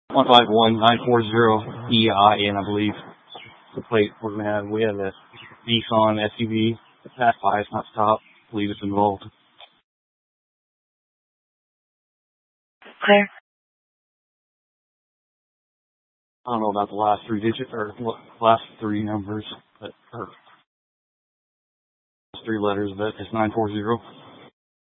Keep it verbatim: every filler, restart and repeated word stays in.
one five one nine four zero E I N, I believe. The plate we're gonna have. We have a Nissan S U V. Passed by, it's not stopped. I believe it's involved. Clear. I don't know about the last three digits or last three numbers, but or three letters, but it's nine four zero.